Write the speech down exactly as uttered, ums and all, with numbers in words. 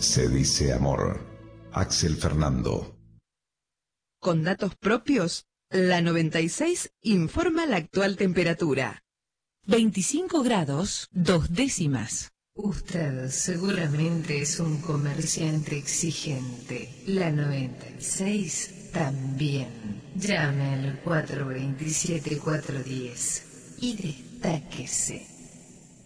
Se dice amor. Axel Fernando. Con datos propios, la noventa y seis informa la actual temperatura. veinticinco grados, dos décimas. Usted seguramente es un comerciante exigente. La noventa y seis también. Llame al cuatro veintisiete cuatrocientos diez y destáquese.